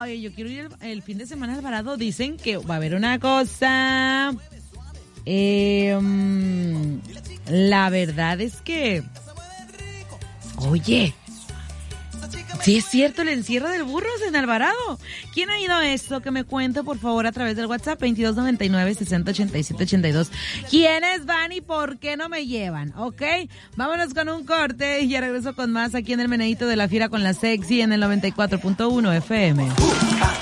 Oye, yo quiero ir el fin de semana a Alvarado. Dicen que va a haber una cosa. La verdad es que, oye, sí es cierto el encierro del Burros en Alvarado. ¿Quién ha ido a esto? Que me cuente, por favor, a través del WhatsApp 2299-608782. ¿Quiénes van y por qué no me llevan? ¿Ok? Vámonos con un corte y ya regreso con más aquí en el Meneíto de la Fiera con la Sexy en el 94.1 FM.